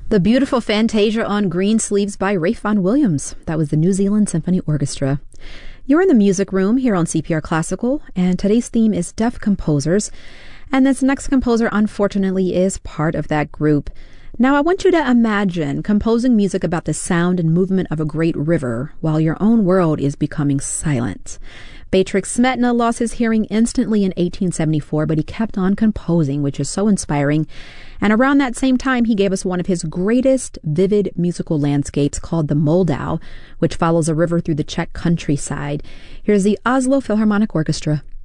The beautiful Fantasia on Green Sleeves by Ralph Vaughan Williams. That was the New Zealand Symphony Orchestra. You're in the music room here on CPR Classical, and today's theme is deaf composers. And this next composer, unfortunately, is part of that group. Now, I want you to imagine composing music about the sound and movement of a great river while your own world is becoming silent. Beatrix Smetana lost his hearing instantly in 1874, but he kept on composing, which is so inspiring. And around that same time, he gave us one of his greatest vivid musical landscapes called the Moldau, which follows a river through the Czech countryside. Here's the Oslo Philharmonic Orchestra.